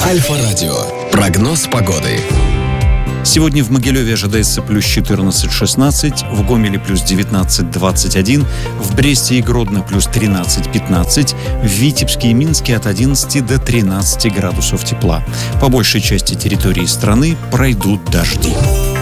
Альфа-радио. Прогноз погоды. Сегодня в Могилеве ожидается плюс 14-16, в Гомеле плюс 19-21, в Бресте и Гродно плюс 13-15, в Витебске и Минске от 11 до 13 градусов тепла. По большей части территории страны пройдут дожди.